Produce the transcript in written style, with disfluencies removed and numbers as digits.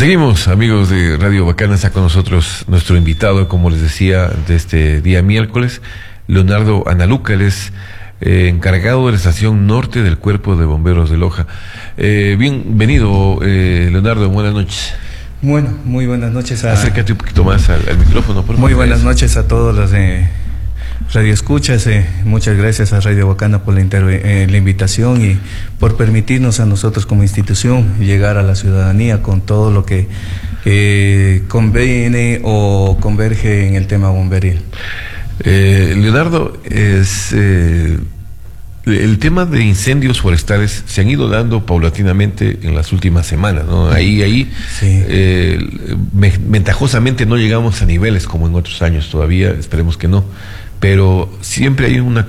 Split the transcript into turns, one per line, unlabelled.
Seguimos, amigos de Radio Bacana. Está con nosotros nuestro invitado, como les decía, de este día miércoles, Leonardo Analuca. Él es encargado de la estación norte del Cuerpo de Bomberos de Loja. Bienvenido, Leonardo, buenas noches.
Bueno, muy buenas noches.
Acércate un poquito más al micrófono, por favor.
Muy buenas noches a todos los radioescuchas. Muchas gracias a Radio Bacana por la invitación y por permitirnos a nosotros como institución llegar a la ciudadanía con todo lo que conviene o converge en el tema bomberil.
Leonardo, el tema de incendios forestales se han ido dando paulatinamente en las últimas semanas, ¿no? Sí. Ventajosamente no llegamos a niveles como en otros años todavía, esperemos que no, pero siempre hay una